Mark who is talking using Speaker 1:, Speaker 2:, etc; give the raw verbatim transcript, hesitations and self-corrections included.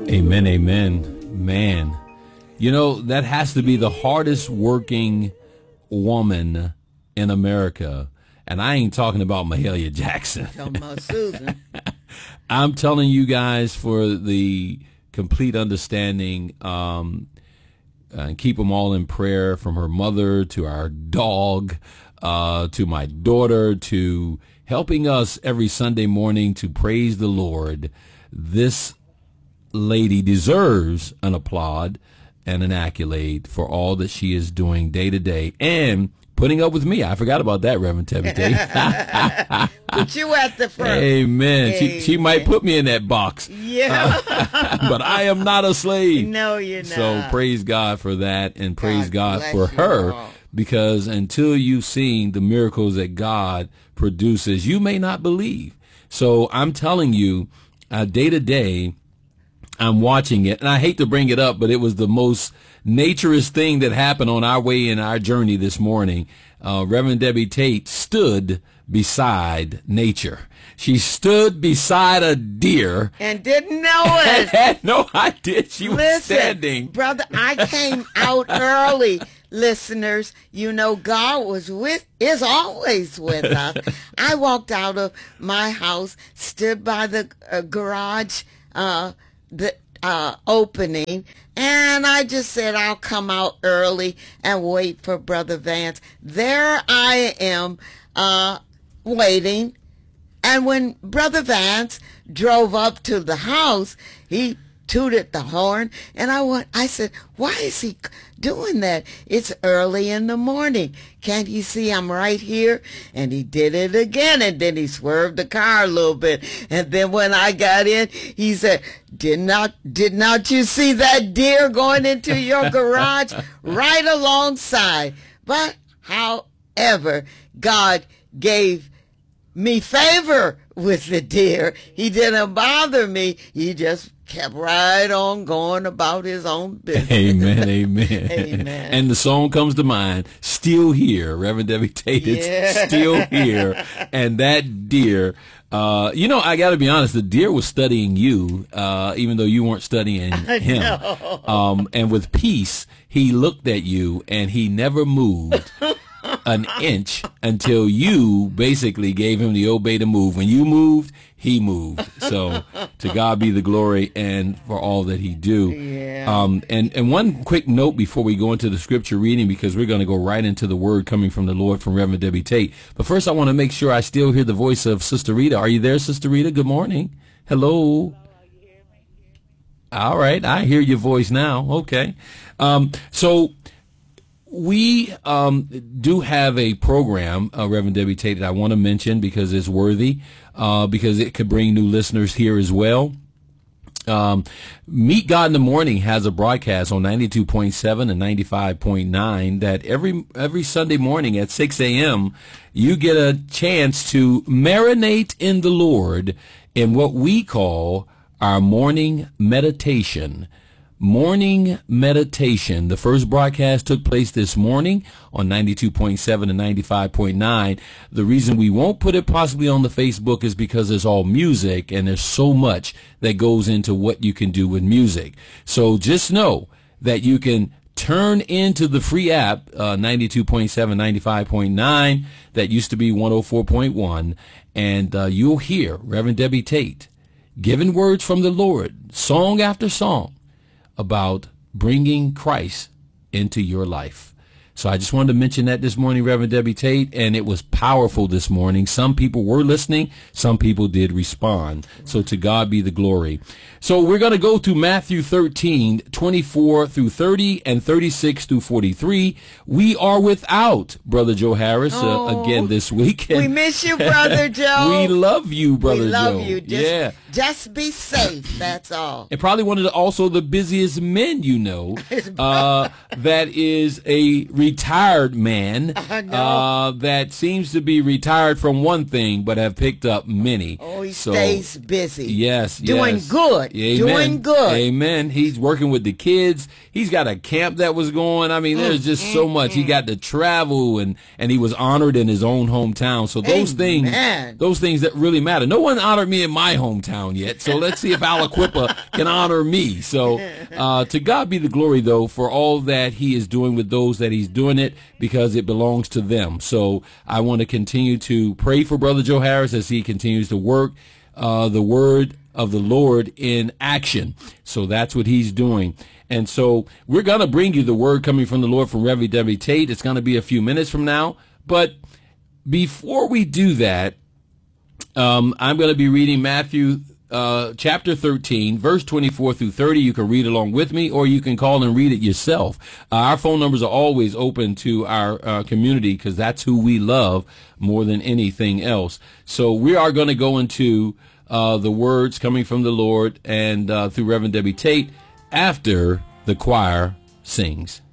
Speaker 1: Amen, amen. Man, you know, that has to be the hardest working woman in America. And I ain't talking about Mahalia Jackson.
Speaker 2: Talking about Susan.
Speaker 1: I'm telling you guys for the complete understanding, um, and keep them all in prayer, from her mother to our dog, uh, to my daughter, to helping us every Sunday morning to praise the Lord. This lady deserves an applaud and an accolade for all that she is doing day to day and putting up with me. I forgot about that, Reverend Tevite.
Speaker 2: Put you at the front.
Speaker 1: Amen. She, she might put me in that box.
Speaker 2: Yeah.
Speaker 1: Uh, but I am not a slave.
Speaker 2: No, you're not.
Speaker 1: So praise God for that, and praise God,
Speaker 2: God
Speaker 1: for her,
Speaker 2: all.
Speaker 1: because until you've seen the miracles that God produces, you may not believe. So I'm telling you, uh, day to day, I'm watching it, and I hate to bring it up, but it was the most naturist thing that happened on our way in our journey this morning. Uh, Reverend Debbie Tate stood beside nature. She stood beside a deer.
Speaker 2: And didn't know it.
Speaker 1: Had no idea she was
Speaker 2: Listen,
Speaker 1: standing.
Speaker 2: brother, I came out early. Listeners, you know God was with, is always with us. I walked out of my house, stood by the uh, garage, uh, the uh, opening, and I just said I'll come out early and wait for Brother Vance. There I am, uh, waiting. And when Brother Vance drove up to the house, he tooted the horn, and I went, I said, why is he doing that? It's early in the morning. Can't he see I'm right here? And he did it again, and then he swerved the car a little bit. And then when I got in, he said, did not, did not you see that deer going into your garage right alongside? But however, God gave me favor with the deer. He didn't bother me. He just kept right on going about his own business.
Speaker 1: Amen, amen.
Speaker 2: Amen.
Speaker 1: And the song comes to mind, Still Here, Reverend Debbie Tate, it's
Speaker 2: Yeah.
Speaker 1: Still Here. And that deer, uh, you know, I got to be honest, the deer was studying you, uh, even though you weren't studying him. Um, and with peace, he looked at you and he never moved an inch until you basically gave him the obey to move. When you moved, he moved. So to God be the glory, and for all that he do.
Speaker 2: Yeah.
Speaker 1: Um, and, and one quick note before we go into the scripture reading, because we're going to go right into the word coming from the Lord from Reverend Debbie Tate. But first, I want to make sure I still hear the voice of Sister Rita. Are you there, Sister Rita? Good morning. Hello. All right. I hear your voice now. Okay. Um, so we um, do have a program, uh, Reverend Debbie Tate, that I want to mention because it's worthy, uh, because it could bring new listeners here as well. Um, Meet God in the Morning has a broadcast on ninety-two point seven and ninety-five point nine that every every Sunday morning at six a.m. you get a chance to marinate in the Lord in what we call our morning meditation. Morning meditation. The first broadcast took place this morning on ninety-two point seven and ninety-five point nine. The reason we won't put it possibly on the Facebook is because it's all music, and there's so much that goes into what you can do with music. So just know that you can turn into the free app, uh, ninety-two point seven, ninety-five point nine, that used to be one oh four point one, and uh, you'll hear Reverend Debbie Tate giving words from the Lord, song after song, about bringing Christ into your life. So I just wanted to mention that this morning, Reverend Debbie Tate, and it was powerful this morning. Some people were listening. Some people did respond. So to God be the glory. So we're going to go through Matthew thirteen, twenty-four through thirty and thirty-six through forty-three. We are without Brother Joe Harris uh,
Speaker 2: Oh,
Speaker 1: again this week.
Speaker 2: We miss you, Brother Joe.
Speaker 1: We love you, Brother Joe.
Speaker 2: We love you. Just,
Speaker 1: yeah.
Speaker 2: just be safe. That's all.
Speaker 1: And probably one of the also the busiest men you know. Uh, that is a retired man
Speaker 2: I know.
Speaker 1: uh, that seems to be retired from one thing, but have picked up many.
Speaker 2: Oh, he
Speaker 1: So,
Speaker 2: stays busy.
Speaker 1: Yes,
Speaker 2: Doing
Speaker 1: yes.
Speaker 2: good.
Speaker 1: Amen.
Speaker 2: Doing good.
Speaker 1: Amen. He's working with the kids. He's got a camp that was going. I mean, there's just so much. He got to travel, and and he was honored in his own hometown. So those
Speaker 2: Amen.
Speaker 1: things, those things that really matter. No one honored me in my hometown yet. So let's see if Aliquippa can honor me. So uh, to God be the glory, though, for all that he is doing with those that he's doing it, because it belongs to them. So I want to continue to pray for Brother Joe Harris as he continues to work uh, the word of the Lord in action. So that's what he's doing. And so we're going to bring you the word coming from the Lord from Reverend Debbie Tate. It's going to be a few minutes from now. But before we do that, um, I'm going to be reading Matthew uh, chapter thirteen, verse twenty-four through thirty. You can read along with me, or you can call and read it yourself. Uh, our phone numbers are always open to our uh, community, because that's who we love more than anything else. So we are going to go into uh, the words coming from the Lord and uh, through Reverend Debbie Tate after the choir sings.